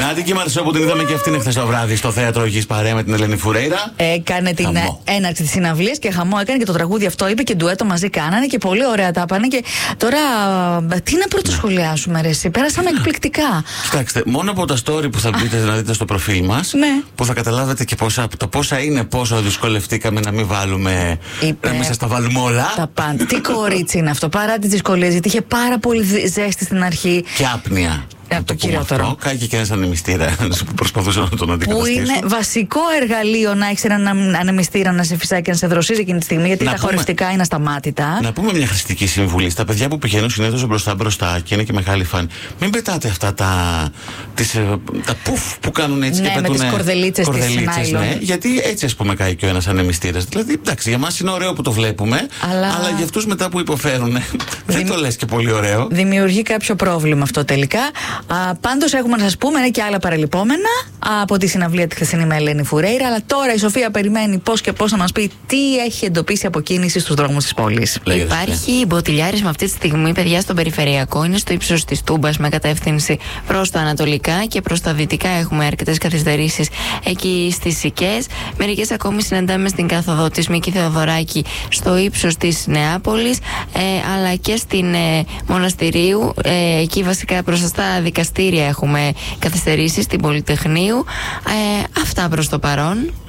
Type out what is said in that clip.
Αττική Μαρσό που την είδαμε και αυτήν χθες το βράδυ στο θέατρο Γης παρέα με την Ελένη Φουρέιρα. Έκανε την έναρξη της συναυλίας και χαμό έκανε και το τραγούδι αυτό. Είπε και ντουέτο μαζί κάνανε και πολύ ωραία τα πάνε. Και τώρα τι να πρωτοσχολιάσουμε, ρε εσύ. Πέρασαμε εκπληκτικά. Κοιτάξτε, μόνο από τα story που θα μπείτε να δείτε στο προφίλ μας, που θα καταλάβετε και πόσα είναι, πόσο δυσκολευτήκαμε να μην βάλουμε. Να σας τα βάλουμε όλα. Τα πάντα. Τι κορίτσι είναι αυτό, παρά τις δυσκολίες, γιατί είχε πάρα πολύ ζέστη στην αρχή. Και άπνοια. Το κυριότερο. Κάγει και ένας ανεμιστήρα που προσπαθούσε να τον αντικαταστήσει. Που είναι βασικό εργαλείο να έχεις έναν ανεμιστήρα να σε φυσάει και να σε δροσίζει εκείνη τη στιγμή, γιατί τα χορευτικά είναι ασταμάτητα. Να πούμε μια χρηστική συμβουλή στα παιδιά που πηγαίνουν συνήθως μπροστά και είναι και μεγάλοι φαν. Μην πετάτε αυτά τα πουφ που κάνουν έτσι και πετούν. Με τις κορδελίτσες γιατί έτσι ας πούμε κάει και ο ένας ανεμιστήρας. Δηλαδή, εντάξει, για μας είναι ωραίο που το βλέπουμε, αλλά για αυτούς μετά που υποφέρουν δεν το λες και πολύ ωραίο. Δημιουργεί κάποιο πρόβλημα αυτό τελικά. Πάντως έχουμε να σας πούμε και άλλα παραλυπόμενα από τη συναυλία τη χθεσινή με Ελένη Φουρέιρα. Αλλά τώρα η Σοφία περιμένει πώς και πώς να μας πει τι έχει εντοπίσει από κίνηση στους δρόμους της πόλης. Υπάρχει μποτιλιάρισμα αυτή τη στιγμή, παιδιά, στον περιφερειακό. Είναι στο ύψος της Τούμπας με κατεύθυνση προς τα ανατολικά και προς τα δυτικά. Έχουμε αρκετές καθυστερήσεις εκεί στις Σικές. Μερικές ακόμη συναντάμε στην καθοδό της Μίκη Θεοδωράκη στο ύψος της Νεάπολης, αλλά και στην Μοναστηρίου. Εκεί βασικά προς τα δικαστήρια έχουμε καθυστερήσεις, στην Πολυτεχνείου. Αυτά προς το παρόν.